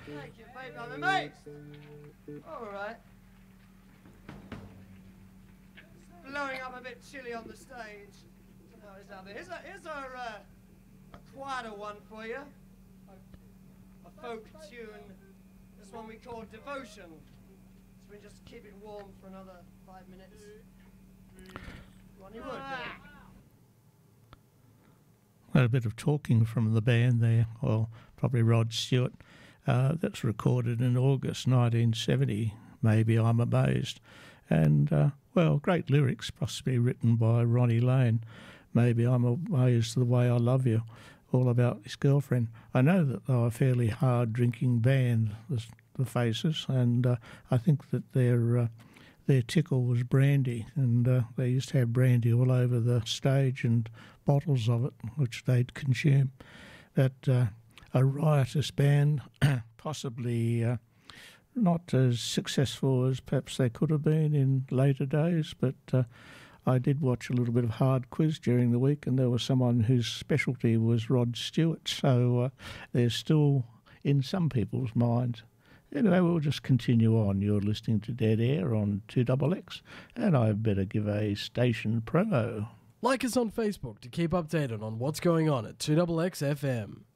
Thank you, babe. I'm a mate. All right. It's blowing up a bit chilly on the stage. No, it's out there. Here's a quieter one for you. A folk tune. This one we call Devotion. So we just keep it warm for another 5 minutes. Ronnie Wood. A bit of talking from the band there, or probably Rod Stewart. That's recorded in August 1970, Maybe I'm Amazed. And, well, great lyrics, possibly written by Ronnie Lane. Maybe I'm amazed the way I love you, all about his girlfriend. I know that they were a fairly hard-drinking band, the Faces, and I think that their tickle was brandy, and they used to have brandy all over the stage and bottles of it, which they'd consume. But a riotous band, possibly not as successful as perhaps they could have been in later days, but I did watch a little bit of Hard Quiz during the week, and there was someone whose specialty was Rod Stewart, so they're still in some people's minds. Anyway, we'll just continue on. You're listening to Dead Air on 2XX, and I better give a station promo. Like us on Facebook to keep updated on what's going on at 2XX FM.